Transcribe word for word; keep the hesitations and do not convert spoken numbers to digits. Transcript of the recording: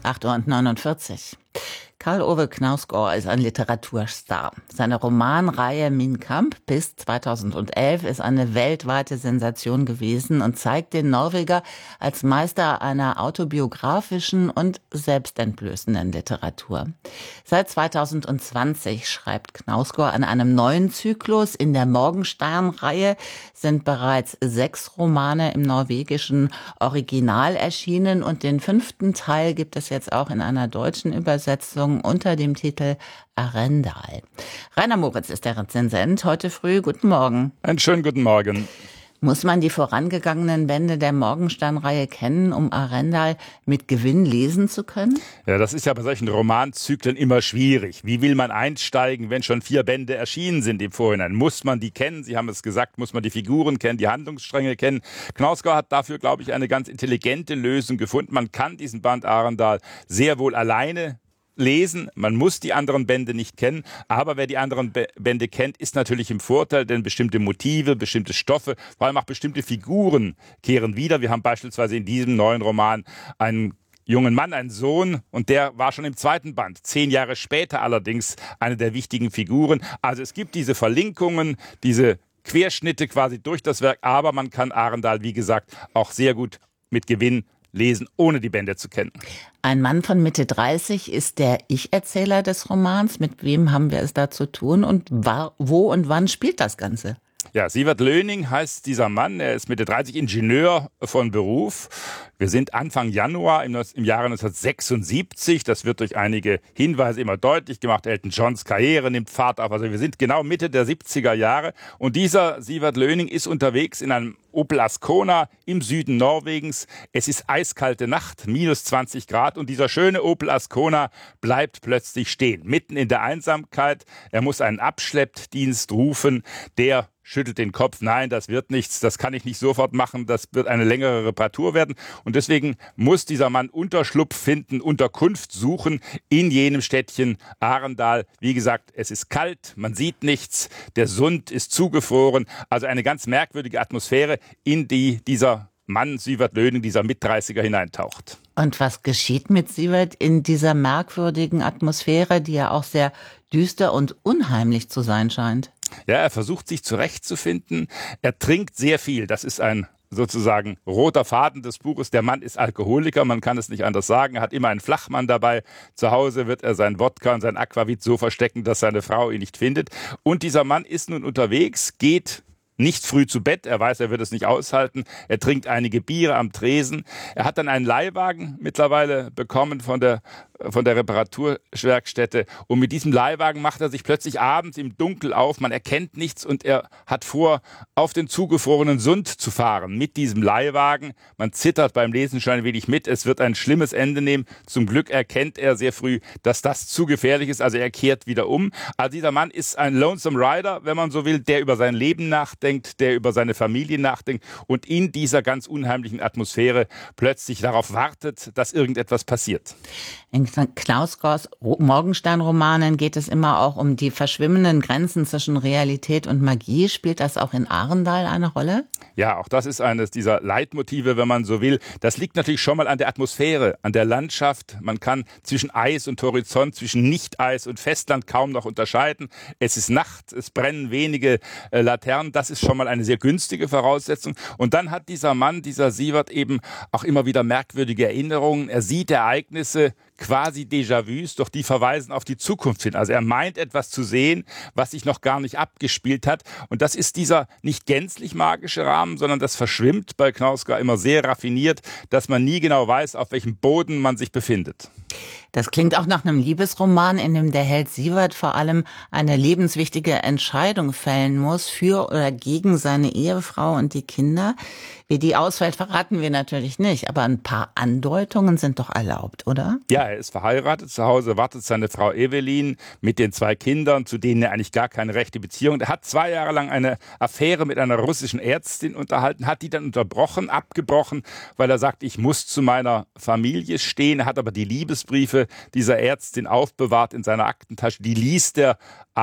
acht Uhr neunundvierzig. Karl-Ove Knausgård ist ein Literaturstar. Seine Romanreihe Min Kamp bis zweitausendelf ist eine weltweite Sensation gewesen und zeigt den Norweger als Meister einer autobiografischen und selbstentblößenden Literatur. Seit zweitausendzwanzig schreibt Knausgård an einem neuen Zyklus. In der Morgenstern-Reihe sind bereits sechs Romane im norwegischen Original erschienen und den fünften Teil gibt es jetzt auch in einer deutschen Übersetzung unter dem Titel Arendal. Rainer Moritz ist der Rezensent. Heute früh, guten Morgen. Einen schönen guten Morgen. Muss man die vorangegangenen Bände der Morgenstern-Reihe kennen, um Arendal mit Gewinn lesen zu können? Ja, das ist ja bei solchen Romanzyklen immer schwierig. Wie will man einsteigen, wenn schon vier Bände erschienen sind im Vorhinein? Muss man die kennen? Sie haben es gesagt, muss man die Figuren kennen, die Handlungsstränge kennen? Knausgård hat dafür, glaube ich, eine ganz intelligente Lösung gefunden. Man kann diesen Band Arendal sehr wohl alleine lesen. Man muss die anderen Bände nicht kennen, aber wer die anderen Bände kennt, ist natürlich im Vorteil, denn bestimmte Motive, bestimmte Stoffe, vor allem auch bestimmte Figuren kehren wieder. Wir haben beispielsweise in diesem neuen Roman einen jungen Mann, einen Sohn, und der war schon im zweiten Band, zehn Jahre später allerdings eine der wichtigen Figuren. Also es gibt diese Verlinkungen, diese Querschnitte quasi durch das Werk, aber man kann Arendal, wie gesagt, auch sehr gut mit Gewinn lesen, ohne die Bände zu kennen. Ein Mann von Mitte dreißig ist der Ich-Erzähler des Romans. Mit wem haben wir es da zu tun und war, wo und wann spielt das Ganze? Ja, Sivert Löning heißt dieser Mann. Er ist Mitte dreißig, Ingenieur von Beruf. Wir sind Anfang Januar im, im Jahre neunzehnhundertsechsundsiebzig. Das wird durch einige Hinweise immer deutlich gemacht. Elton Johns Karriere nimmt Fahrt auf. Also wir sind genau Mitte der siebziger Jahre. Und dieser Sivert Löning ist unterwegs in einem Opel Ascona im Süden Norwegens. Es ist eiskalte Nacht, minus zwanzig Grad. Und dieser schöne Opel Ascona bleibt plötzlich stehen, mitten in der Einsamkeit. Er muss einen Abschleppdienst rufen, der schüttelt den Kopf. Nein, das wird nichts, das kann ich nicht sofort machen, das wird eine längere Reparatur werden. Und deswegen muss dieser Mann Unterschlupf finden, Unterkunft suchen in jenem Städtchen Arendal. Wie gesagt, es ist kalt, man sieht nichts, der Sund ist zugefroren. Also eine ganz merkwürdige Atmosphäre, in die dieser Mann, Sivert Löning, dieser Mitdreißiger hineintaucht. Und was geschieht mit Sivert in dieser merkwürdigen Atmosphäre, die ja auch sehr düster und unheimlich zu sein scheint? Ja, er versucht sich zurechtzufinden. Er trinkt sehr viel. Das ist ein sozusagen roter Faden des Buches. Der Mann ist Alkoholiker, man kann es nicht anders sagen. Er hat immer einen Flachmann dabei. Zu Hause wird er seinen Wodka und sein Aquavit so verstecken, dass seine Frau ihn nicht findet. Und dieser Mann ist nun unterwegs, geht nicht früh zu Bett, er weiß, er wird es nicht aushalten. Er trinkt einige Biere am Tresen. Er hat dann einen Leihwagen mittlerweile bekommen von der, von der Reparaturwerkstätte. Und mit diesem Leihwagen macht er sich plötzlich abends im Dunkel auf. Man erkennt nichts und er hat vor, auf den zugefrorenen Sund zu fahren mit diesem Leihwagen. Man zittert beim Lesen schon ein wenig mit. Es wird ein schlimmes Ende nehmen. Zum Glück erkennt er sehr früh, dass das zu gefährlich ist. Also er kehrt wieder um. Also dieser Mann ist ein Lonesome Rider, wenn man so will, der über sein Leben nachdenkt, der über seine Familie nachdenkt und in dieser ganz unheimlichen Atmosphäre plötzlich darauf wartet, dass irgendetwas passiert. In Knausgårds Morgenstern-Romanen geht es immer auch um die verschwimmenden Grenzen zwischen Realität und Magie. Spielt das auch in Arendal eine Rolle? Ja, auch das ist eines dieser Leitmotive, wenn man so will. Das liegt natürlich schon mal an der Atmosphäre, an der Landschaft. Man kann zwischen Eis und Horizont, zwischen Nicht-Eis und Festland kaum noch unterscheiden. Es ist Nacht, es brennen wenige äh, Laternen. Das ist schon mal eine sehr günstige Voraussetzung. Und dann hat dieser Mann, dieser Sivert, eben auch immer wieder merkwürdige Erinnerungen. Er sieht Ereignisse, quasi Déjà-vus, doch die verweisen auf die Zukunft hin. Also er meint etwas zu sehen, was sich noch gar nicht abgespielt hat. Und das ist dieser nicht gänzlich magische Rahmen, sondern das verschwimmt bei Knausgård immer sehr raffiniert, dass man nie genau weiß, auf welchem Boden man sich befindet. Das klingt auch nach einem Liebesroman, in dem der Held Sivert vor allem eine lebenswichtige Entscheidung fällen muss für oder gegen seine Ehefrau und die Kinder. Wie die ausfällt, verraten wir natürlich nicht, aber ein paar Andeutungen sind doch erlaubt, oder? Ja, er ist verheiratet, zu Hause wartet seine Frau Evelyn mit den zwei Kindern, zu denen er eigentlich gar keine rechte Beziehung hat. Er hat zwei Jahre lang eine Affäre mit einer russischen Ärztin unterhalten, hat die dann unterbrochen, abgebrochen, weil er sagt, ich muss zu meiner Familie stehen. Er hat aber die Liebesbriefe dieser Ärztin aufbewahrt in seiner Aktentasche, die liest er